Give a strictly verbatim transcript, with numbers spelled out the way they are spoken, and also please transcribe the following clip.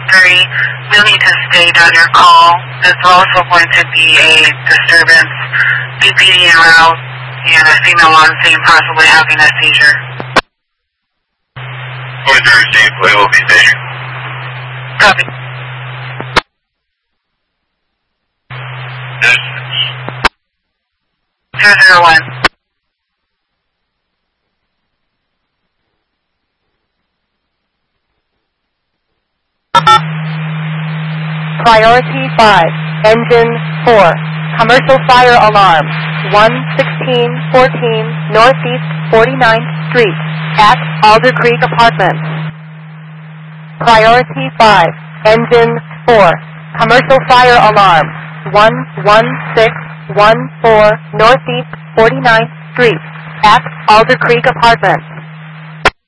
three, you'll need to state on your call. There's also going to be a disturbance, B P D en route, and a female on scene possibly having a seizure. Point to receive, we will be stationed. Copy. Distance. zero zero one. Priority five, Engine four, Commercial Fire Alarm, one sixteen fourteen Northeast forty-ninth Street, at Alder Creek Apartments. Priority five, Engine four, Commercial Fire Alarm, one one six one four Northeast forty-ninth Street, at Alder Creek Apartments.